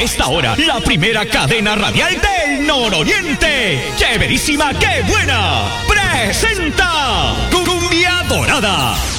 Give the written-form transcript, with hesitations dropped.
esta hora, la primera cadena radial del Nororiente. ¡Chéverísima, qué buena! Presenta Cumbia Dorada.